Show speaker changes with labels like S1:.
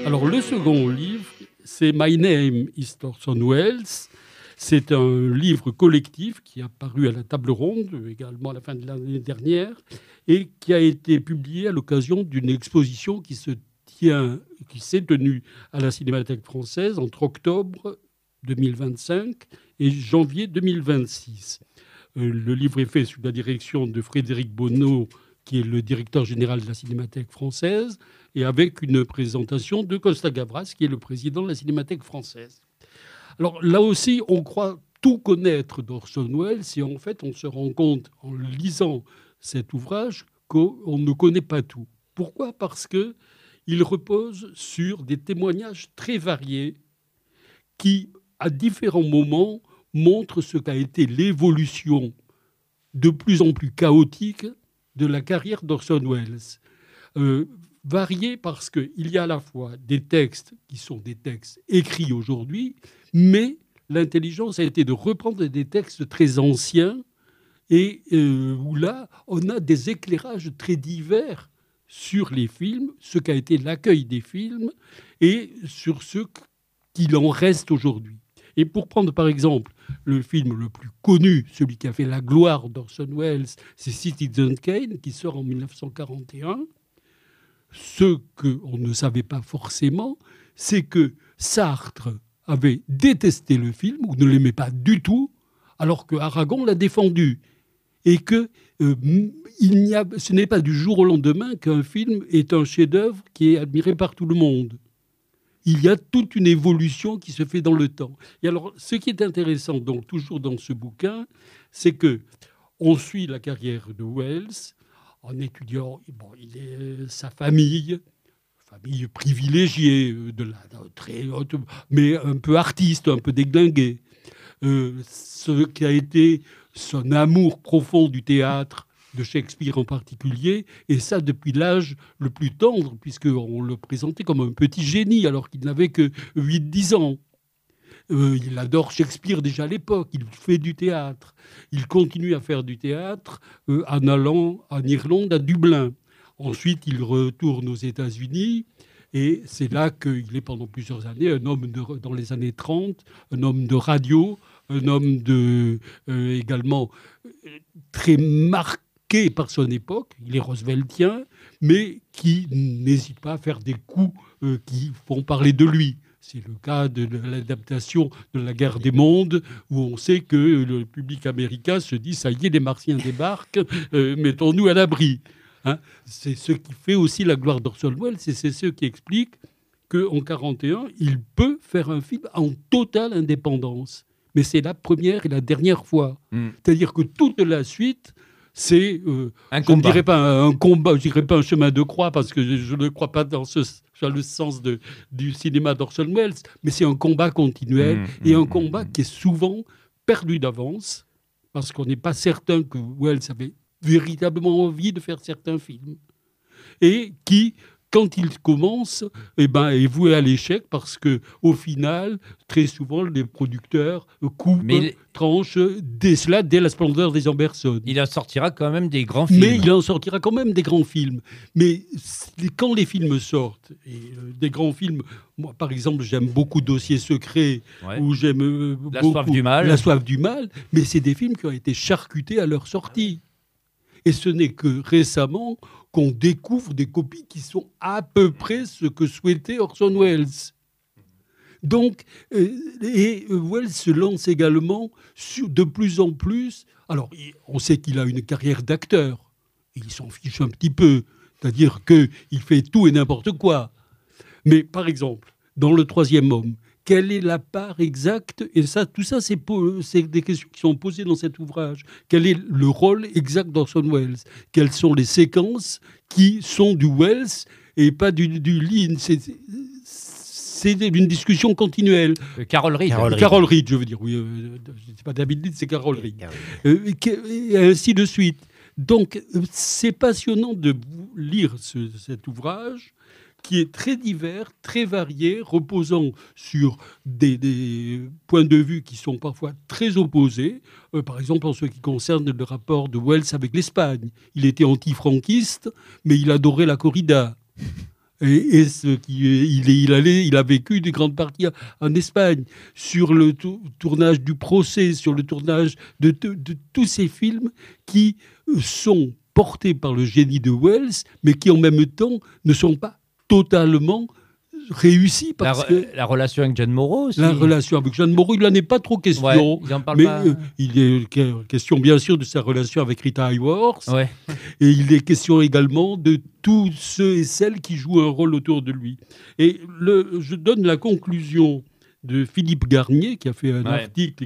S1: Alors, le second livre, c'est My Name is Orson Welles. C'est un livre collectif qui a paru à la Table Ronde, également à la fin de l'année dernière, et qui a été publié à l'occasion d'une exposition qui s'est tenue à la Cinémathèque française entre octobre 2025 et janvier 2026. Le livre est fait sous la direction de Frédéric Bonneau, qui est le directeur général de la Cinémathèque française, et avec une présentation de Costa Gavras, qui est le président de la Cinémathèque française. Alors là aussi, on croit tout connaître d'Orson Welles, et en fait, on se rend compte, en lisant cet ouvrage, qu'on ne connaît pas tout. Pourquoi ? Parce qu'il repose sur des témoignages très variés qui, à différents moments, montrent ce qu'a été l'évolution de plus en plus chaotique de la carrière d'Orson Welles. Variés parce qu'il y a à la fois des textes qui sont des textes écrits aujourd'hui, mais l'intelligence a été de reprendre des textes très anciens et où là, on a des éclairages très divers sur les films, ce qu'a été l'accueil des films et sur ce qu'il en reste aujourd'hui. Et pour prendre par exemple le film le plus connu, celui qui a fait la gloire d'Orson Welles, c'est Citizen Kane, qui sort en 1941. Ce qu'on ne savait pas forcément, c'est que Sartre avait détesté le film, ou ne l'aimait pas du tout, alors que Aragon l'a défendu. Et que ce n'est pas du jour au lendemain qu'un film est un chef-d'œuvre qui est admiré par tout le monde. Il y a toute une évolution qui se fait dans le temps. Et alors, ce qui est intéressant, donc, toujours dans ce bouquin, c'est qu'on suit la carrière de Welles en étudiant sa famille privilégiée, très haute, mais un peu artiste, un peu déglinguée. Ce qui a été son amour profond du théâtre, de Shakespeare en particulier, et ça depuis l'âge le plus tendre, puisqu'on le présentait comme un petit génie, alors qu'il n'avait que 8-10 ans. Il adore Shakespeare déjà à l'époque, il fait du théâtre. Il continue à faire du théâtre en allant en Irlande, à Dublin. Ensuite, il retourne aux États-Unis, et c'est là qu'il est pendant plusieurs années un homme dans les années 30, un homme de radio, un homme également très marqué par son époque, il est rooseveltien, mais qui n'hésite pas à faire des coups qui font parler de lui. C'est le cas de l'adaptation de La Guerre des Mondes, où on sait que le public américain se dit « ça y est, les Martiens débarquent, mettons-nous à l'abri ». C'est ce qui fait aussi la gloire d'Orson Welles, et c'est ce qui explique qu'en 1941, il peut faire un film en totale indépendance. Mais c'est la première et la dernière fois. C'est-à-dire que toute la suite, c'est, je ne dirais pas un combat, je ne dirais pas un chemin de croix, parce que je ne crois pas dans le sens du cinéma d'Orson Welles, mais c'est un combat continuel, et un combat qui est souvent perdu d'avance, parce qu'on n'est pas certain que Welles avait véritablement envie de faire certains films, et qui, quand il commence, est voué à l'échec, parce qu'au final, très souvent, les producteurs coupent, tranchent cela dès La Splendeur des Amberson.
S2: Il en sortira quand même des grands films.
S1: Mais il en sortira quand même des grands films. Mais quand les films sortent, et des grands films, moi par exemple, j'aime beaucoup Dossier secret, ou j'aime
S2: La
S1: beaucoup
S2: soif du mal.
S1: La soif du mal, mais c'est des films qui ont été charcutés à leur sortie. Et ce n'est que récemment qu'on découvre des copies qui sont à peu près ce que souhaitait Orson Welles. Donc, Welles se lance également de plus en plus. Alors, on sait qu'il a une carrière d'acteur. Il s'en fiche un petit peu. C'est-à-dire qu'il fait tout et n'importe quoi. Mais, par exemple, dans Le Troisième Homme, quelle est la part exacte ? Et ça, tout ça, c'est des questions qui sont posées dans cet ouvrage. Quel est le rôle exact d'Orson Welles ? Quelles sont les séquences qui sont du Welles et pas du Lean ? C'est une discussion continuelle.
S2: Carol Reed.
S1: Carol Reed, je veux dire. Oui, c'est pas David Lean, c'est Carol Reed. Et ainsi de suite. Donc, c'est passionnant de lire cet ouvrage, qui est très divers, très varié, reposant sur des points de vue qui sont parfois très opposés. Par exemple, en ce qui concerne le rapport de Welles avec l'Espagne. Il était anti-franquiste, mais il adorait la corrida. Il a vécu des grandes parties en Espagne, sur le tournage du Procès, sur le tournage de tous ces films qui sont portés par le génie de Wells, mais qui en même temps ne sont pas totalement réussi
S2: la relation avec Jeanne Moreau aussi.
S1: La relation avec Jeanne Moreau, il n'en est pas trop question.
S2: Ouais, il en parle pas.
S1: Il est question bien sûr de sa relation avec Rita Hayworth.
S2: Ouais.
S1: Et il est question également de tous ceux et celles qui jouent un rôle autour de lui. Et je donne la conclusion de Philippe Garnier, qui a fait un article